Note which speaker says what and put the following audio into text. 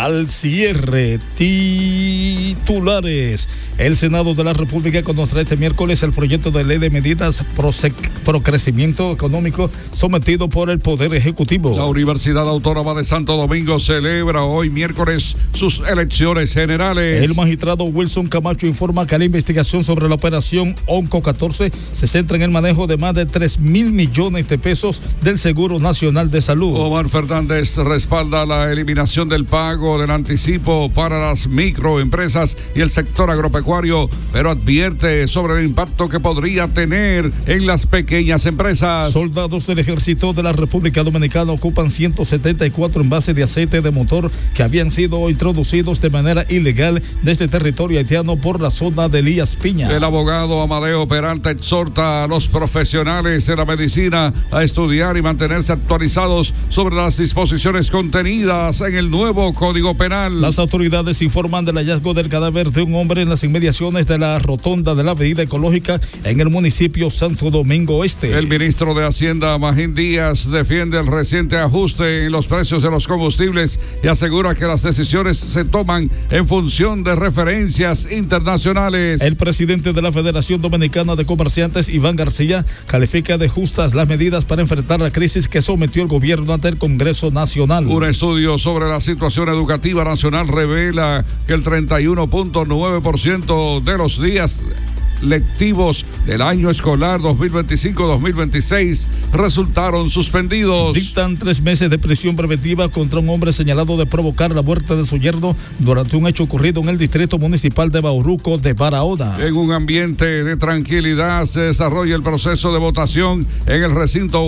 Speaker 1: al cierre. Titulares. El Senado de la República conocerá este miércoles el proyecto de ley de medidas pro crecimiento económico sometido por el Poder Ejecutivo.
Speaker 2: La Universidad Autónoma de Santo Domingo celebra hoy miércoles sus elecciones generales.
Speaker 1: El magistrado Wilson Camacho informa que la investigación sobre la operación Onco 14 se centra en el manejo de más de 3,000 millones de pesos del Seguro Nacional de Salud.
Speaker 2: Omar Fernández respalda la eliminación del pago del anticipo para las microempresas y el sector agropecuario, pero advierte sobre el impacto que podría tener en las pequeñas empresas.
Speaker 1: Soldados del Ejército de la República Dominicana ocupan 174 envases de aceite de motor que habían sido introducidos de manera ilegal desde territorio haitiano por la zona de Elías Piña.
Speaker 2: El abogado Amadeo Peralta exhorta a los profesionales de la medicina a estudiar y mantenerse actualizados sobre las disposiciones contenidas en el nuevo Código Penal.
Speaker 1: Las autoridades informan del hallazgo del cadáver de un hombre en las inmediaciones de la rotonda de la Avenida Ecológica en el municipio Santo Domingo Este.
Speaker 2: El ministro de Hacienda, Magín Díaz, defiende el reciente ajuste en los precios de los combustibles y asegura que las decisiones se toman en función de referencias internacionales.
Speaker 1: El presidente de la Federación Dominicana de Comerciantes, Iván García, califica de justas las medidas para enfrentar la crisis que sometió el gobierno ante el Congreso Nacional.
Speaker 2: Un estudio sobre la situación educativa nacional revela que el 31.9% de los días lectivos del año escolar 2025-2026 resultaron suspendidos.
Speaker 1: Dictan 3 meses de prisión preventiva contra un hombre señalado de provocar la muerte de su yerno durante un hecho ocurrido en el distrito municipal de Bauruco de Barahona.
Speaker 2: En un ambiente de tranquilidad se desarrolla el proceso de votación en el recinto